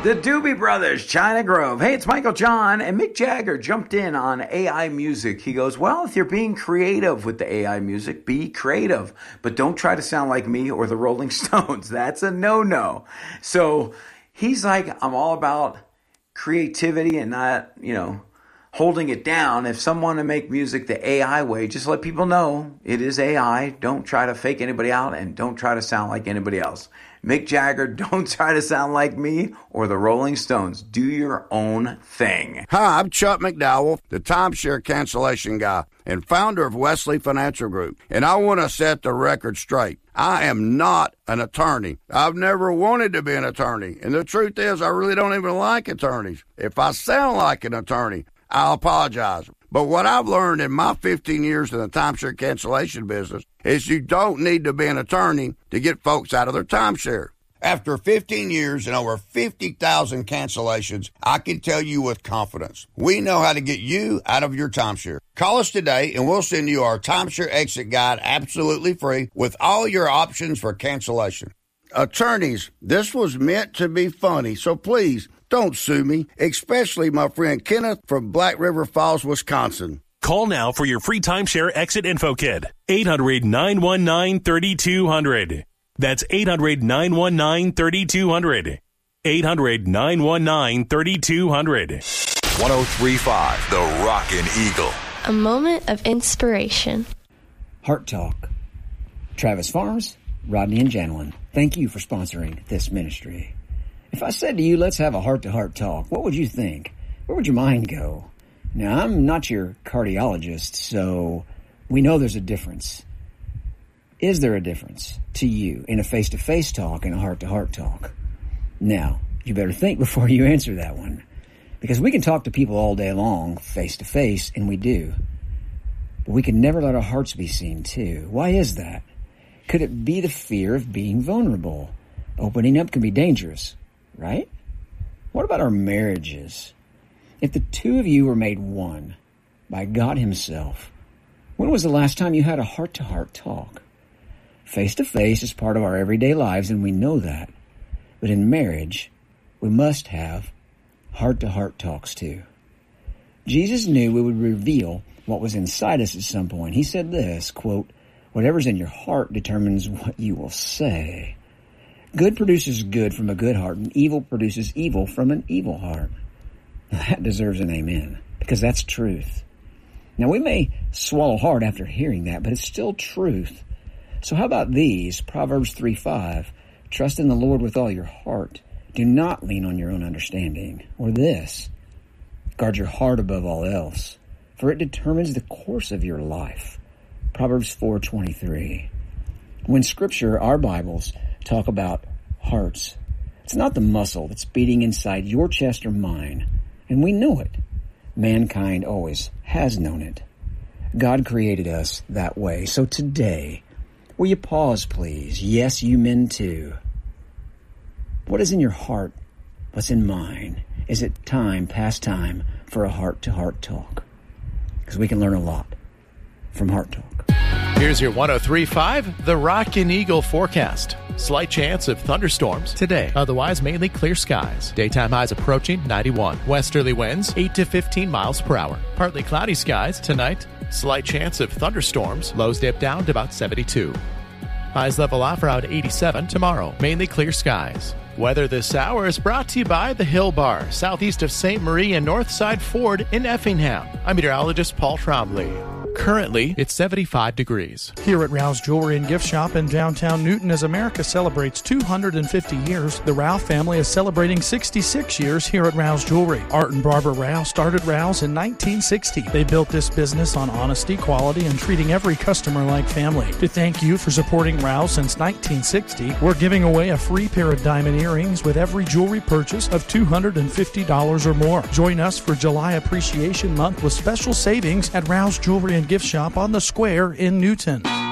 The Doobie Brothers, China Grove. Hey, it's Michael John, and Mick Jagger jumped in on AI music. He goes, well, if you're being creative with the AI music, be creative, but don't try to sound like me or the Rolling Stones. That's a no-no. So he's like, I'm all about creativity and not, holding it down. If someone want to make music the AI way, just let people know it is AI. Don't try to fake anybody out and don't try to sound like anybody else. Mick Jagger, don't try to sound like me or the Rolling Stones. Do your own thing. Hi, I'm Chuck McDowell, the timeshare cancellation guy and founder of Wesley Financial Group. And I want to set the record straight. I am not an attorney. I've never wanted to be an attorney. And the truth is, I really don't even like attorneys. If I sound like an attorney, I'll apologize. But what I've learned in my 15 years in the timeshare cancellation business is you don't need to be an attorney to get folks out of their timeshare. After 15 years and over 50,000 cancellations, I can tell you with confidence, we know how to get you out of your timeshare. Call us today and we'll send you our timeshare exit guide absolutely free with all your options for cancellation. Attorneys, this was meant to be funny, so please don't sue me, especially my friend Kenneth from Black River Falls, Wisconsin. Call now for your free timeshare exit info kit. 800-919-3200. That's 800-919-3200. 800-919-3200. 103.5 The Rockin' Eagle. A moment of inspiration. Heart Talk. Travis Farms, Rodney and Janelin, thank you for sponsoring this ministry. If I said to you, let's have a heart-to-heart talk, what would you think? Where would your mind go? Now, I'm not your cardiologist, so we know there's a difference. Is there a difference to you in a face-to-face talk and a heart-to-heart talk? Now, you better think before you answer that one, because we can talk to people all day long, face-to-face, and we do. But we can never let our hearts be seen, too. Why is that? Could it be the fear of being vulnerable? Opening up can be dangerous. Right? What about our marriages? If the two of you were made one by God Himself, when was the last time you had a heart-to-heart talk? Face-to-face is part of our everyday lives, and we know that. But in marriage, we must have heart-to-heart talks too. Jesus knew we would reveal what was inside us at some point. He said this, quote, "Whatever's in your heart determines what you will say." Good produces good from a good heart, and evil produces evil from an evil heart. That deserves an amen, because that's truth. Now, we may swallow hard after hearing that, but it's still truth. So how about these? Proverbs 3:5, trust in the Lord with all your heart. Do not lean on your own understanding. Or this, guard your heart above all else, for it determines the course of your life. Proverbs 4:23. When Scripture, our Bibles, talk about hearts, it's not the muscle that's beating inside your chest or mine, and we know it. Mankind always has known it. God created us that way. So today, will you pause, please? Yes, you men too. What is in your heart? What's in mine? Is it past time, for a heart-to-heart talk? Because we can learn a lot from Heart Talk. Here's your 103.5 The Rockin' Eagle forecast. Slight chance of thunderstorms today. Otherwise, mainly clear skies. Daytime highs approaching 91. Westerly winds 8 to 15 miles per hour. Partly cloudy skies tonight. Slight chance of thunderstorms. Lows dip down to about 72. Highs level off around 87 tomorrow. Mainly clear skies. Weather this hour is brought to you by the Hill Bar, southeast of St. Marie and Northside Ford in Effingham. I'm meteorologist Paul Trombley. Currently, it's 75 degrees. Here at Rouse Jewelry and Gift Shop in downtown Newton, as America celebrates 250 years, the Rouse family is celebrating 66 years here at Rouse Jewelry. Art and Barbara Rouse started Rouse in 1960. They built this business on honesty, quality, and treating every customer like family. To thank you for supporting Rouse since 1960, we're giving away a free pair of diamond earrings with every jewelry purchase of $250 or more. Join us for July Appreciation Month with special savings at Rouse Jewelry and Gift Shop on the Square in Newton.